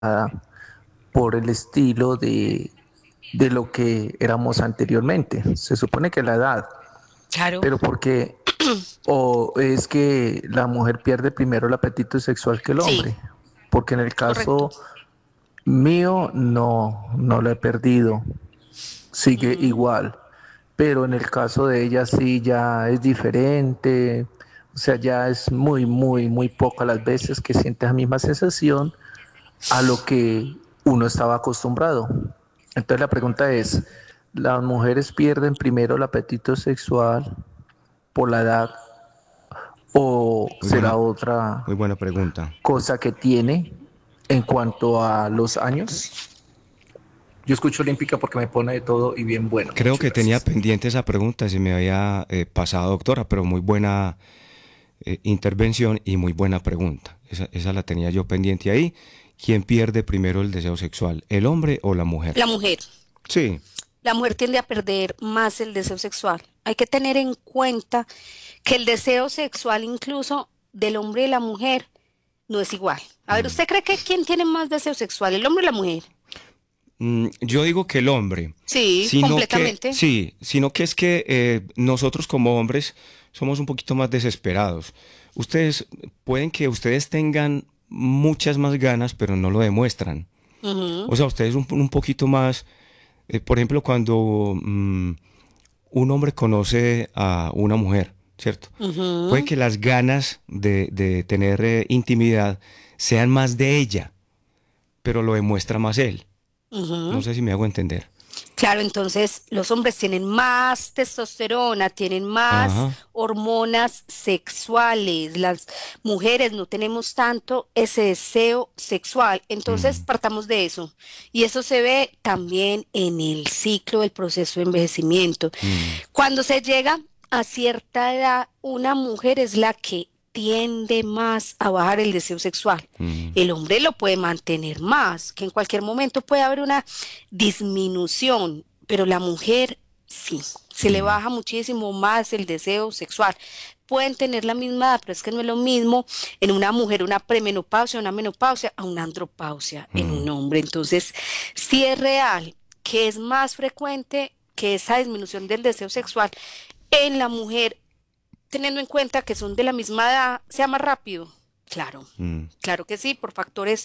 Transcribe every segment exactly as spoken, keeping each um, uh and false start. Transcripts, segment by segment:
por el estilo de, de lo que éramos anteriormente. Se supone que la edad, Claro, pero porque o es que la mujer pierde primero el apetito sexual que el sí, hombre, porque en el correcto. caso mío no, no lo he perdido, sigue Ujú. igual, pero en el caso de ella sí ya es diferente, o sea, ya es muy, muy, muy pocas las veces que siente la misma sensación a lo que uno estaba acostumbrado. Entonces la pregunta es, ¿las mujeres pierden primero el apetito sexual por la edad o Muy será buena, muy otra buena pregunta. cosa que tiene en cuanto a los años? Yo escucho Olímpica porque me pone de todo y bien bueno. Creo Muchas que tenía gracias. pendiente esa pregunta, se me había eh, pasado, doctora, pero muy buena eh, intervención y muy buena pregunta. Esa, esa la tenía yo pendiente ahí. ¿Quién pierde primero el deseo sexual, el hombre o la mujer? La mujer. Sí. La mujer tiende a perder más el deseo sexual. Hay que tener en cuenta que el deseo sexual incluso del hombre y la mujer no es igual. A ver, Mm. ¿usted cree que quién tiene más deseo sexual, el hombre o la mujer? Mm, yo digo que el hombre, Sí, sino que, completamente. sí, sino que es que eh, nosotros como hombres somos un poquito más desesperados. Ustedes, pueden que ustedes tengan muchas más ganas, pero no lo demuestran. Ujú, O sea, ustedes un, un poquito más, eh, por ejemplo, cuando mm, un hombre conoce a una mujer, ¿cierto? Puede ujú, que las ganas de, de tener eh, intimidad sean más de ella, pero lo demuestra más él. No ujú. sé si me hago entender. Claro, entonces los hombres tienen más testosterona, tienen más Ajá. hormonas sexuales, las mujeres no tenemos tanto ese deseo sexual, entonces Mm, partamos de eso. Y eso se ve también en el ciclo del proceso de envejecimiento. mm, Cuando se llega a cierta edad, una mujer es la que tiende más a bajar el deseo sexual. mm, El hombre lo puede mantener más, que en cualquier momento puede haber una disminución, pero la mujer sí, se le mm, baja muchísimo más el deseo sexual. Pueden tener la misma edad, pero es que no es lo mismo en una mujer una premenopausia, una menopausia, a una andropausia en mm, un hombre. Entonces, sí es real que es más frecuente que esa disminución del deseo sexual en la mujer, teniendo en cuenta que son de la misma edad, sea más rápido. Claro, mm. claro que sí, por factores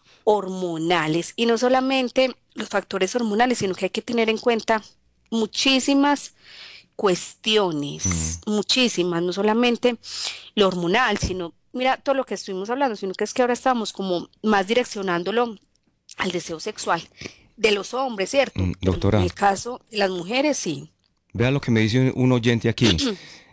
hormonales. Y no solamente los factores hormonales, sino que hay que tener en cuenta muchísimas Mm. cuestiones, muchísimas, no solamente lo hormonal, sino, mira, todo lo que estuvimos hablando, sino que es que ahora estamos como más direccionándolo al deseo sexual de los hombres, ¿cierto? Mm, Pero en doctora, el caso de las mujeres, sí. vea lo que me dice un oyente aquí.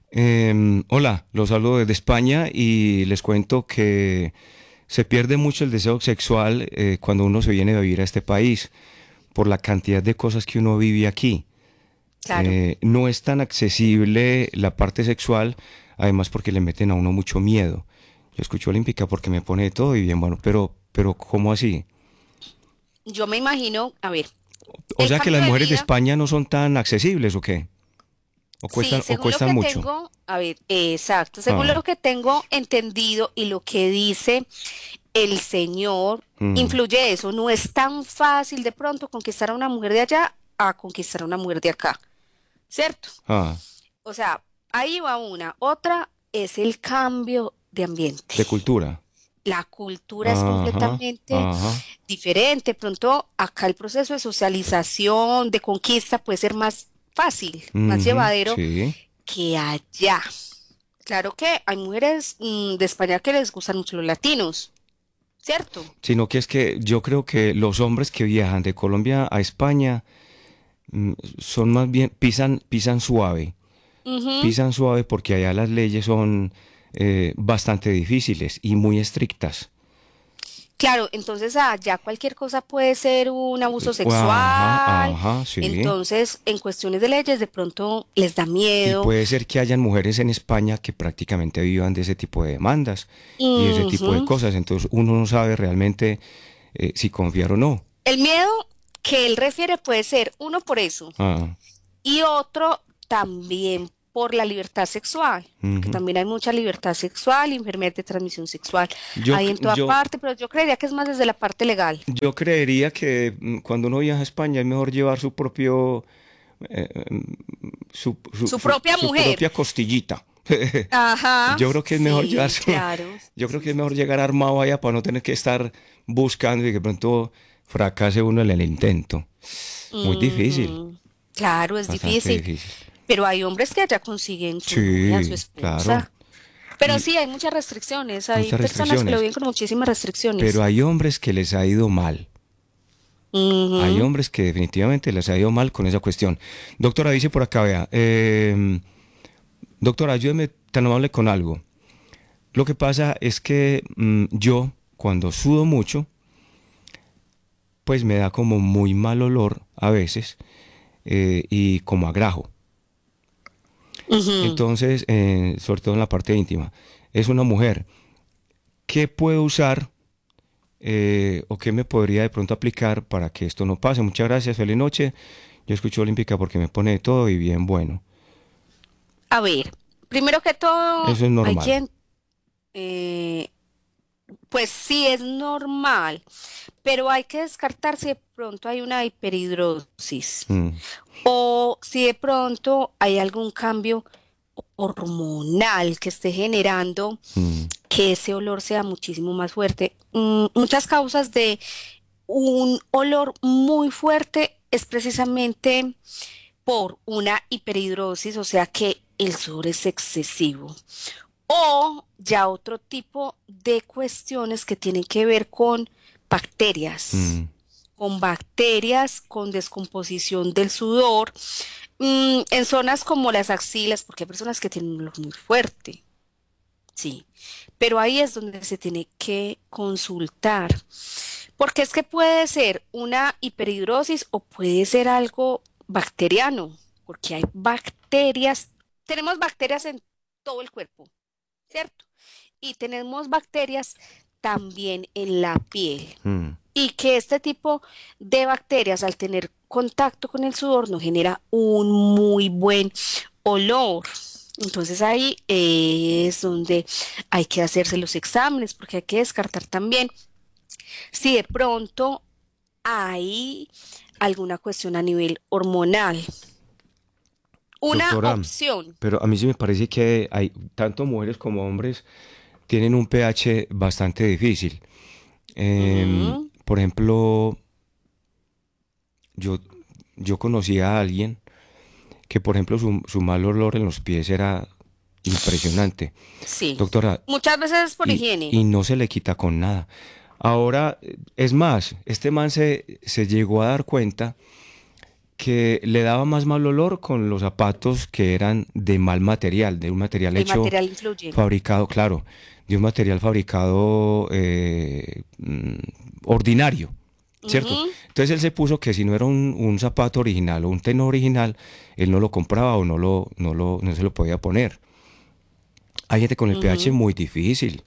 Em, hola, los saludo desde España y les cuento que se pierde mucho el deseo sexual eh, cuando uno se viene a vivir a este país por la cantidad de cosas que uno vive aquí. Claro. Eh, no es tan accesible la parte sexual, además porque le meten a uno mucho miedo. Yo escucho Olímpica porque me pone de todo y bien, bueno, pero, pero ¿cómo así? Yo me imagino, a ver, O el sea que cambio las de mujeres de vida, España no son tan accesibles, ¿o qué? O sí, cuestan, o según lo cuestan que mucho. tengo, a ver, exacto, según Ah, lo que tengo entendido y lo que dice el señor, mm, influye eso. No es tan fácil de pronto conquistar a una mujer de allá a conquistar a una mujer de acá, ¿cierto? ah, O sea, ahí va una. Otra es el cambio de ambiente. de cultura. La cultura es Ajá, completamente ajá. diferente. Pronto acá el proceso de socialización, de conquista puede ser más fácil, más Ujú, llevadero sí. que allá. Claro que hay mujeres mm, de España que les gustan mucho los latinos, ¿cierto? Sino que es que yo creo que los hombres que viajan de Colombia a España mm, son más bien, pisan, pisan suave. Ujú. Pisan suave porque allá las leyes son eh, bastante difíciles y muy estrictas. Claro, entonces allá cualquier cosa puede ser un abuso Ajá, sexual. ajá, sí. Entonces, en cuestiones de leyes, de pronto les da Y miedo. puede ser que hayan mujeres en España que prácticamente vivan de ese tipo de demandas y ese tipo de Ujú. cosas. Entonces uno no sabe realmente eh, si confiar o no. El miedo que él refiere puede ser uno por eso Ah, y otro también por la libertad sexual, porque Ujú. también hay mucha libertad sexual, enfermedades de transmisión sexual, Yo, hay c- en toda yo, parte, pero yo creería que es más desde la parte legal. yo creería que mm, cuando uno viaja a España es mejor llevar su propio, eh, mm, su, su- Su su- propia su mujer. propia costillita. Ajá, Yo creo que es mejor llevar sí, su- claro. yo creo que es mejor llegar armado allá para no tener que estar buscando y que de pronto fracase uno en el intento. Muy difícil, Ujú. Claro, es bastante difícil, difícil. pero hay hombres que allá consiguen su novia, su Sí, claro. esposa. Pero Y sí, hay muchas restricciones, hay muchas personas que lo restricciones. viven con muchísimas Pero restricciones. hay hombres que les ha ido mal. Hay Ujú. hombres que definitivamente les ha ido mal con esa cuestión. Doctora, dice por acá, vea, eh, doctora, ayúdeme tan amable con algo. Lo que pasa es que mm, yo, cuando sudo mucho, pues me da como muy mal olor a veces eh, y como a grajo. Ujú. Entonces, eh, sobre todo en la parte íntima, es una mujer. ¿Qué puede usar eh, o qué me podría de pronto aplicar para que esto no pase? Muchas gracias, feliz noche. Yo escucho Olímpica porque me pone de todo y bien bueno. A ver, primero que todo, Eso es hay normal. quien, eh, pues sí es normal, pero hay que descartar si de pronto hay una hiperhidrosis Mm, o si de pronto hay algún cambio hormonal que esté generando mm, que ese olor sea muchísimo más fuerte. Mm, muchas causas de un olor muy fuerte es precisamente por una hiperhidrosis, o sea que el sudor es excesivo. O ya otro tipo de cuestiones que tienen que ver con bacterias, mm, con bacterias, con descomposición del sudor, mm, en zonas como las axilas, porque hay personas que tienen un olor muy fuerte, sí, pero ahí es donde se tiene que consultar, porque es que puede ser una hiperhidrosis o puede ser algo bacteriano, porque hay bacterias, tenemos bacterias en todo el cuerpo, ¿cierto? Y tenemos bacterias también en la piel. mm. Y que este tipo de bacterias al tener contacto con el sudor no genera un muy buen olor. Entonces ahí es donde hay que hacerse los exámenes porque hay que descartar también si de pronto hay alguna cuestión a nivel hormonal. Una Doctora, opción. pero a mí sí me parece que hay tanto mujeres como hombres tienen un pH bastante difícil. Em, Ujú. por ejemplo, yo, yo conocí a alguien que, por ejemplo, su, su mal olor en los pies era impresionante. Sí. Doctora, Muchas veces es por y, higiene. y no se le quita con nada. Ahora, eh, es más, este man se, se llegó a dar cuenta que le daba más mal olor con los zapatos que eran de mal material, de un material El hecho, material influye. fabricado, claro, de un material fabricado eh, mm, ordinario, ¿cierto? Ujú, Entonces él se puso que si no era un, un zapato original o un tenis original, él no lo compraba o no, lo, no, lo, no se lo podía poner. Hay gente con el pH ujú. muy difícil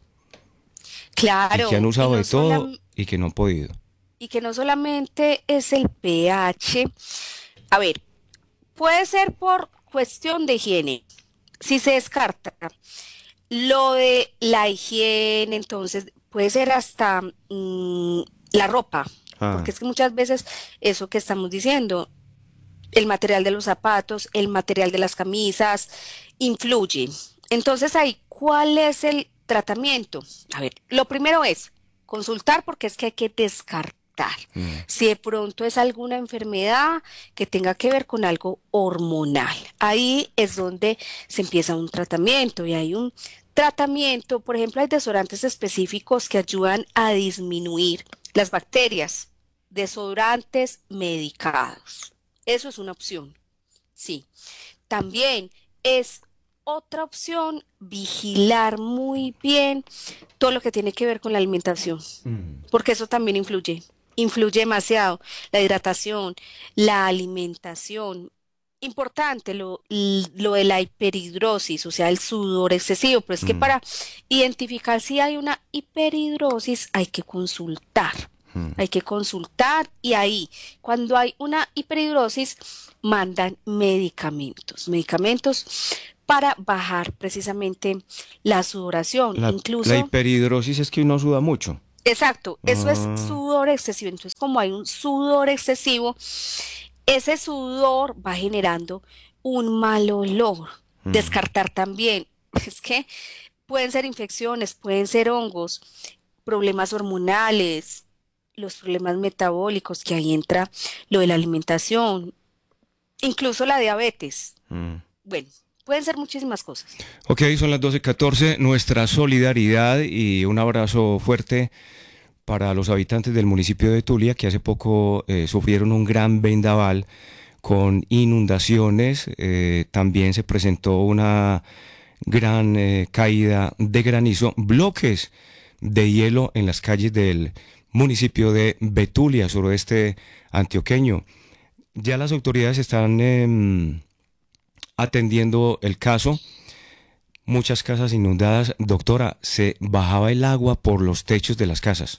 y que han Claro, y usado de no todo solam- y que no han podido. y que no solamente es el pH. A ver, puede ser por cuestión de higiene. Si se descarta lo de la higiene, entonces puede ser hasta mm, la ropa, Ah, porque es que muchas veces eso que estamos diciendo, el material de los zapatos, el material de las camisas, influye. Entonces ahí, ¿cuál es el tratamiento? A ver, lo primero es consultar porque es que hay que descartar. mm, Si de pronto es alguna enfermedad que tenga que ver con algo hormonal, ahí es donde se empieza un tratamiento y hay un tratamiento, por ejemplo, hay desodorantes específicos que ayudan a disminuir las bacterias, desodorantes medicados. Eso es una opción, sí. También es otra opción vigilar muy bien todo lo que tiene que ver con la alimentación, mm, porque eso también influye, influye demasiado. La hidratación, la alimentación. Importante lo, lo de la hiperhidrosis, o sea, el sudor excesivo, pero es que mm, para identificar si hay una hiperhidrosis hay que consultar. mm. Hay que consultar y ahí, cuando hay una hiperhidrosis, mandan medicamentos, medicamentos para bajar precisamente la sudoración. La, la Incluso, hiperhidrosis es que uno suda mucho. exacto, eso es Ah, sudor excesivo. Entonces, como hay un sudor excesivo, ese sudor va generando un mal olor. mm. Descartar también, es que pueden ser infecciones, pueden ser hongos, problemas hormonales, los problemas metabólicos, que ahí entra lo de la alimentación, incluso la diabetes. Mm. Bueno, pueden ser muchísimas cosas. Ok, son las doce catorce. Nuestra solidaridad y un abrazo fuerte para los habitantes del municipio de Tulia, que hace poco eh, sufrieron un gran vendaval con inundaciones. Eh, también se presentó una gran eh, caída de granizo, bloques de hielo en las calles del municipio de Betulia, suroeste antioqueño. Ya las autoridades están em, atendiendo el caso. Muchas casas inundadas. Doctora, se bajaba el agua por los techos de las casas.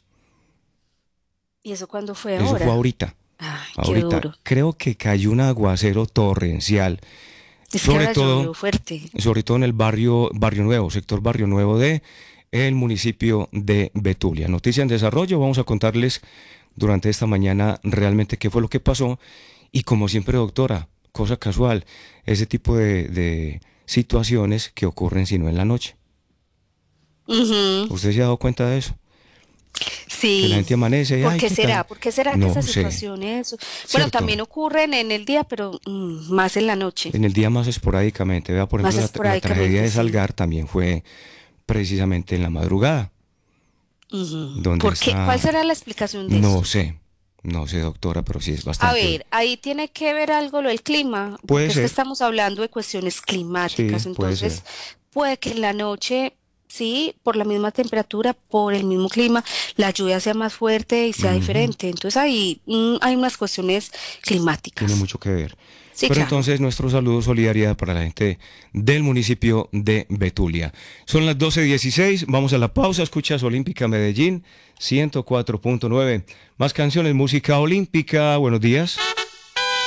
¿Y eso cuándo fue Eso fue ahora? ahorita. Ay, qué Ahorita. duro. Creo que cayó un aguacero torrencial. Es que Sobre ahora todo, llovió fuerte. sobre todo en el barrio, Barrio Nuevo, sector Barrio Nuevo de el municipio de Betulia. Noticia en desarrollo. Vamos a contarles durante esta mañana realmente qué fue lo que pasó. Y como siempre, doctora, cosa casual, ese tipo de, de situaciones que ocurren si no en la noche. Ujú. ¿Usted se ha dado cuenta de eso? Que la Sí. gente amanece y, ¿Por ay, qué ¿qué tal? será? ¿Por qué será que No esas sé, situaciones, bueno, ¿cierto? también ocurren en el día, pero mm, más en la noche, En el día más esporádicamente. Vea, por más ejemplo, la, tra- la tragedia esporádicamente, de sí. Salgar también fue precisamente en la madrugada, Ujú. donde ¿Por qué? ¿Cuál está, será la explicación de no eso? sé, no sé, doctora, pero sí es A bastante, ver, ahí tiene que ver algo lo del clima, puede porque es que ser, estamos hablando de cuestiones climáticas, sí, puede entonces ser. puede que en la noche, sí, por la misma temperatura, por el mismo clima, la lluvia sea más fuerte y sea Ujú. diferente. Entonces ahí mm, hay unas cuestiones Tiene climáticas. mucho que ver. Sí, Pero claro. entonces nuestro saludo, solidaridad para la gente del municipio de Betulia. Son las doce dieciséis, vamos a la pausa, escuchas Olímpica Medellín, ciento cuatro punto nueve. Más canciones, música olímpica, buenos días.